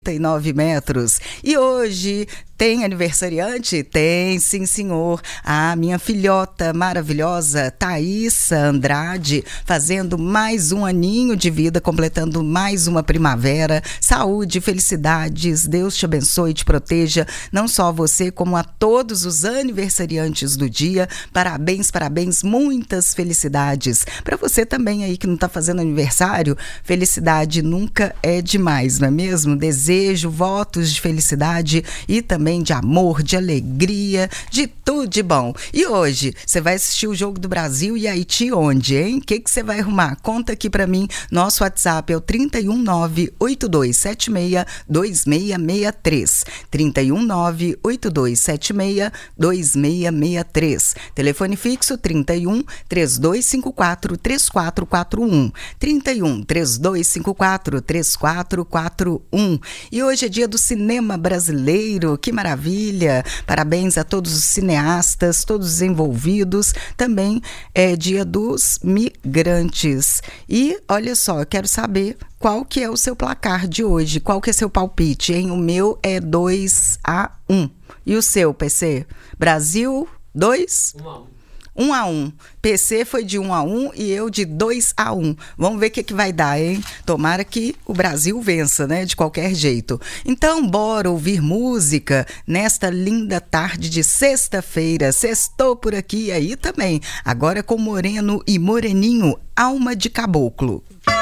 metros. E hoje tem aniversariante? Tem, sim senhor. A minha filhota maravilhosa, Thaísa Andrade, fazendo mais um aninho de vida, completando mais uma primavera. Saúde, felicidades, Deus te abençoe e te proteja, não só você, como a todos os aniversariantes do dia. Parabéns, parabéns, muitas felicidades. Para você também aí que não está fazendo aniversário, felicidade nunca é demais, não é mesmo? Desejo votos de felicidade e também de amor, de alegria, de tudo de bom. E hoje, você vai assistir o Jogo do Brasil e Haiti onde, hein? O que você vai arrumar? Conta aqui pra mim. Nosso WhatsApp é o 319-8276-2663. 319-8276-2663. Telefone fixo 31-3254-3441. 31-3254-3441. E hoje é dia do cinema brasileiro. Que maravilha! Parabéns a todos os cineastas, todos os envolvidos. Também é dia dos migrantes. E olha só, eu quero saber qual que é o seu placar de hoje, qual que é seu palpite, hein? O meu é 2-1. E o seu, PC? Brasil, 2? 1-1. PC foi de 1-1 e eu de 2-1. Vamos ver o que vai dar, hein? Tomara que o Brasil vença, né? De qualquer jeito. Então, bora ouvir música nesta linda tarde de sexta-feira. Sextou por aqui aí também. Agora com Moreno e Moreninho, Alma de Caboclo.